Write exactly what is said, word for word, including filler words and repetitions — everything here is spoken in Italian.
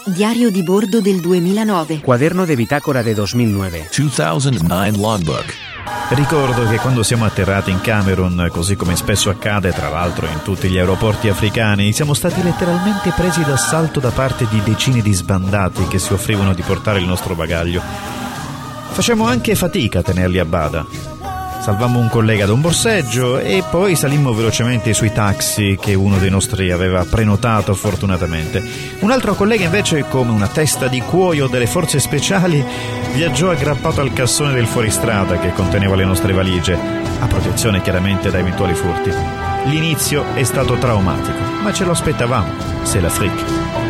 Diario di bordo del duemilanove. Cuaderno de bitácora de duemilanove. duemilanove Logbook. Ricordo che quando siamo atterrati in Camerun, così come spesso accade tra l'altro in tutti gli aeroporti africani, siamo stati letteralmente presi d'assalto da parte di decine di sbandati che si offrivano di portare il nostro bagaglio. Facemmo anche fatica a tenerli a bada. Salvammo un collega da un borseggio e poi salimmo velocemente sui taxi che uno dei nostri aveva prenotato fortunatamente. Un altro collega invece, come una testa di cuoio delle forze speciali, viaggiò aggrappato al cassone del fuoristrada che conteneva le nostre valigie, a protezione chiaramente da eventuali furti. L'inizio è stato traumatico, ma ce lo aspettavamo, c'est l'Afrique.